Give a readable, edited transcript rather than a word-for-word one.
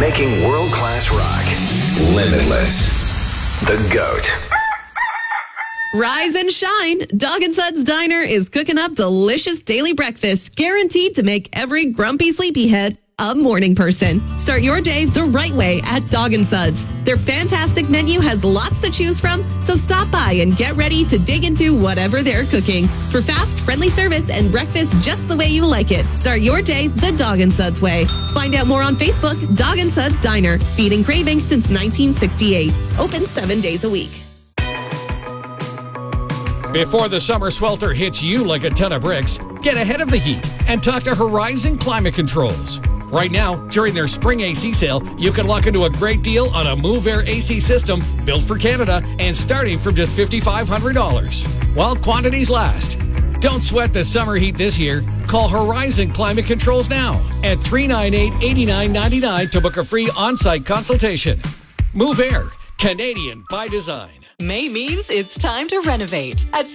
Making world-class rock limitless. The GOAT. Rise and shine. Dog and Suds Diner is cooking up delicious daily breakfast, guaranteed to make every grumpy sleepyhead a morning person. Start your day the right way at Dog and Suds. Their fantastic menu has lots to choose from, so stop by and get ready to dig into whatever they're cooking. For fast, friendly service and breakfast just the way you like it, start your day the Dog and Suds way. Find out more on Facebook. Dog and Suds Diner, feeding cravings since 1968. Open 7 days a week. Before the summer swelter hits you like a ton of bricks, get ahead of the heat and talk to Horizon Climate Controls. Right now, during their spring AC sale, you can lock into a great deal on a Move Air AC system built for Canada and starting from just $5,500 while quantities last. Don't sweat the summer heat this year. Call Horizon Climate Controls now at 398-8999 to book a free on-site consultation. Move Air, Canadian by design. May means it's time to renovate. At